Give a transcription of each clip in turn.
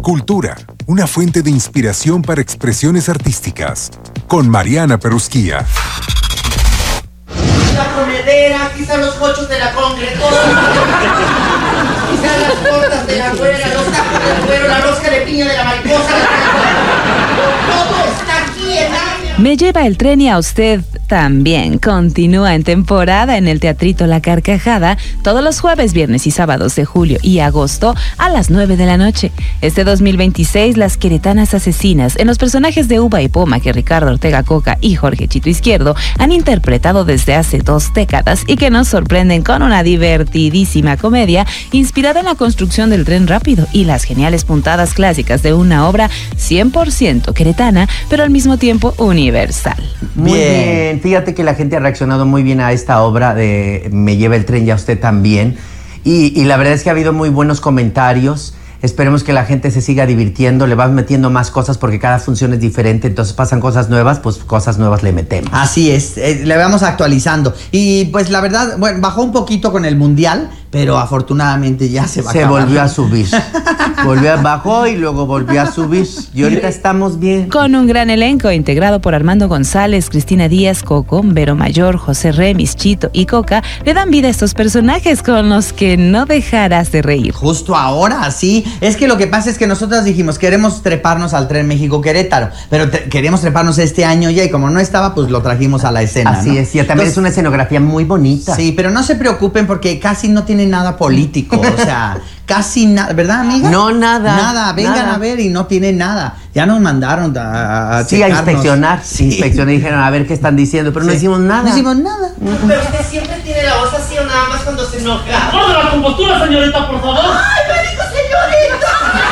Cultura, una fuente de inspiración para expresiones artísticas, con Mariana Perusquía. La comedera, quizá los cochos de la congre, quizá las tortas de la abuela, los tacos del cuero, la rosca de piña de la mariposa, todo está aquí en Área. Me lleva el tren y a usted también. Continúa en temporada en el Teatrito La Carcajada todos los jueves, viernes y sábados de julio y agosto a las 9 de la noche. Este 2026, las queretanas asesinas, en los personajes de Uva y Poma que Ricardo Ortega Coca y Jorge Chito Izquierdo han interpretado desde hace 2 décadas y que nos sorprenden con una divertidísima comedia inspirada en la construcción del tren rápido y las geniales puntadas clásicas de una obra 100% queretana, pero al mismo tiempo universal. Muy bien. Fíjate que la gente ha reaccionado muy bien a esta obra de Me lleva el tren y a usted también. Y la verdad es que ha habido muy buenos comentarios. Esperemos que la gente se siga divirtiendo, le vas metiendo más cosas porque cada función es diferente, entonces pasan cosas nuevas, pues cosas nuevas le metemos. Así es, le vamos actualizando. Y pues la verdad, bueno, bajó un poquito con el Mundial, pero afortunadamente ya se va a acabar. Se volvió a subir. Bajó y luego volvió a subir. Y ahorita estamos bien. Con un gran elenco integrado por Armando González, Cristina Díaz, Coco, Vero Mayor, José Remis, Chito y Coca, le dan vida a estos personajes con los que no dejarás de reír. Justo ahora, sí. Es que lo que pasa es que nosotros dijimos, queremos treparnos al tren México-Querétaro, pero queríamos treparnos este año ya y como no estaba, pues lo trajimos a la escena. Así, ¿no? Es, y también es una escenografía muy bonita. Sí, pero no se preocupen porque casi no tiene nada político, o sea, casi nada, ¿verdad, amiga? No, nada. Nada, vengan a ver y no tiene nada. Ya nos mandaron a sí, a inspeccionar. Sí. Inspeccionar y dijeron a ver qué están diciendo, pero no hicimos nada. No hicimos nada. Pero usted siempre tiene la voz así o nada más cuando se enoja. ¡Guarda la compostura, señorita, por favor! ¡Ay, me dijo señorita!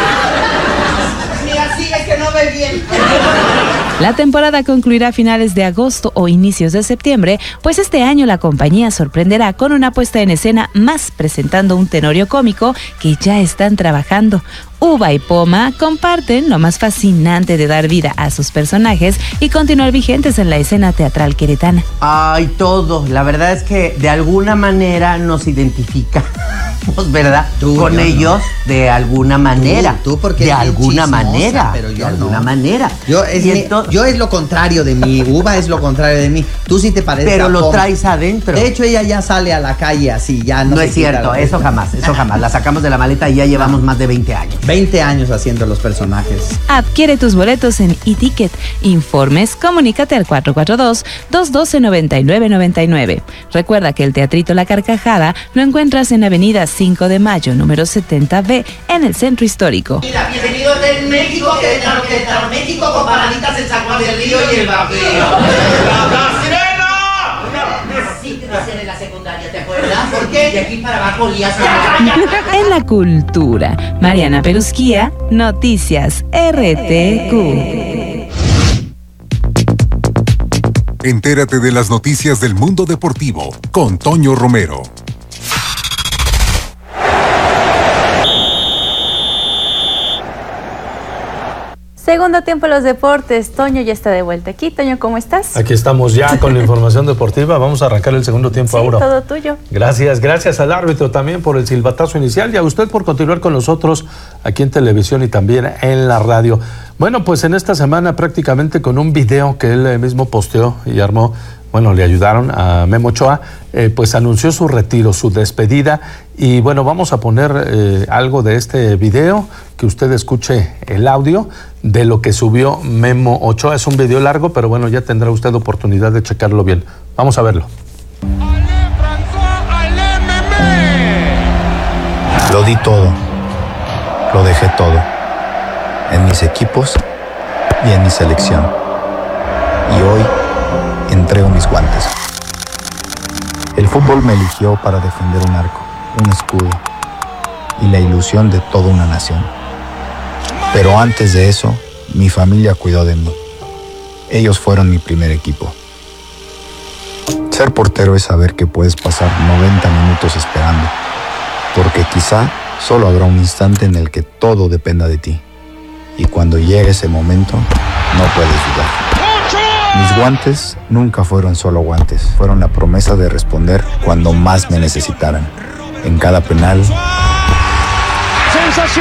Mira, sí, es que no ve bien. La temporada concluirá a finales de agosto o inicios de septiembre, pues este año la compañía sorprenderá con una puesta en escena más, presentando un tenorio cómico que ya están trabajando. Uva y Poma comparten lo más fascinante de dar vida a sus personajes y continuar vigentes en la escena teatral queretana. Ay, todo. La verdad es que de alguna manera nos identificamos, ¿verdad? Tú, con ellos, no. De alguna manera. Tú porque de alguna manera. Pero yo de alguna no. manera. Yo es lo contrario de mí. Uva es lo contrario de mí. Tú sí te pareces. Pero lo traes adentro. De hecho, ella ya sale a la calle así, ya no. No es cierto, eso jamás. La sacamos de la maleta y ya llevamos más de 20 años. 20 años haciendo los personajes. Adquiere tus boletos en eTicket. Informes, comunícate al 442-212-9999. Recuerda que el Teatrito La Carcajada lo encuentras en Avenida 5 de Mayo, número 70B, en el Centro Histórico. Mira, bienvenido del México, Querétaro, México, con paraditas en San Juan del Río y el Bajío. ¡La sirena! Sí, te decían en la secundaria, ¿te acuerdas? ¿Por qué? De aquí para abajo olías como En la cultura, Mariana Perusquía, Noticias RTQ. Entérate de las noticias del mundo deportivo con Toño Romero. Segundo tiempo en los deportes. Toño ya está de vuelta aquí. Toño, ¿cómo estás? Aquí estamos ya con la información deportiva. Vamos a arrancar el segundo tiempo ahora. Todo tuyo. Gracias al árbitro también por el silbatazo inicial y a usted por continuar con nosotros aquí en televisión y también en la radio. Bueno, pues en esta semana prácticamente con un video que él mismo posteó y armó, bueno, le ayudaron a Memo Ochoa, pues anunció su retiro, su despedida. Y bueno, vamos a poner algo de este video, que usted escuche el audio de lo que subió Memo Ochoa. Es un video largo, pero bueno, ya tendrá usted oportunidad de checarlo bien. Vamos a verlo. Lo di todo, lo dejé todo, en mis equipos y en mi selección. Y hoy entrego mis guantes. El fútbol me eligió para defender un arco, un escudo y la ilusión de toda una nación. Pero antes de eso, mi familia cuidó de mí. Ellos fueron mi primer equipo. Ser portero es saber que puedes pasar 90 minutos esperando, porque quizá solo habrá un instante en el que todo dependa de ti. Y cuando llegue ese momento, no puedes dudar. Mis guantes nunca fueron solo guantes, fueron la promesa de responder cuando más me necesitaran. En cada penal,